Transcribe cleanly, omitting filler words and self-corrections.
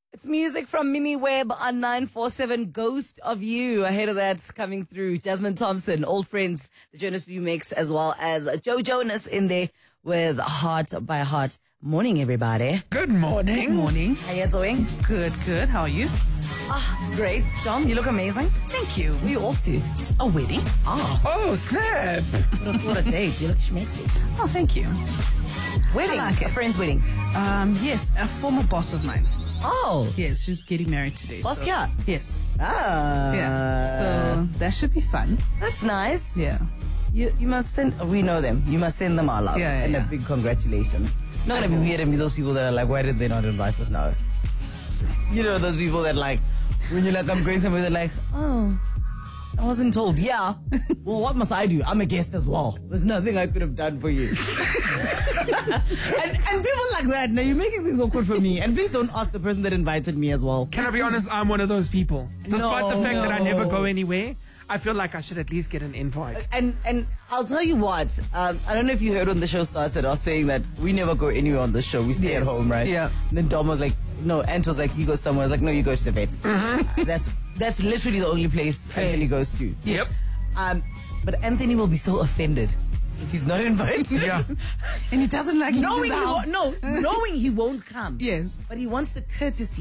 It's music from Mimi Webb on 947, Ghost of You. Ahead of that, coming through, Jasmine Thompson, Old Friends, the Jonas Blue mix, as well as Joe Jonas in there with Heart by Heart. Morning, everybody. Good morning. Good morning. How you doing? Good, good. How are you? Great. Dom, you look amazing. Thank you. Who are you off to? A wedding? Oh, snap. What a date. You look schmexy. Oh, thank you. Wedding. I like A it. friend's wedding. Yes, a former boss of mine. Oh. Yes, she's getting married today. Boss, so, yeah. Yes. Ah. Yeah. So that should be fun. That's nice. Yeah. You must send, we know them. You must send them our love. Yeah, and yeah. a big congratulations. Not going to be weird and be those people that are like, why did they not invite us now? You know, those people that like, when you're like, I'm going somewhere, they're like, oh, I wasn't told. Yeah. Well, what must I do? I'm a guest as well. There's nothing I could have done for you. and people like that, now you're making things awkward for me. And please don't ask the person that invited me as well. Can I be honest? I'm one of those people. Despite the fact that I never No. go anywhere, I feel like I should at least get an invite. And I'll tell you what, I don't know if you heard when the show started, I was saying that we never go anywhere on the show. We stay at Yes. home, right? Yeah. And then Dom was like, no, Ant was like, you go somewhere. I was like, no, you go to the vet. That's literally the only place Anthony goes to. Yes. But Anthony will be so offended if he's not invited. Yeah. And he doesn't like knowing the house. knowing he won't come. Yes. But he wants the courtesy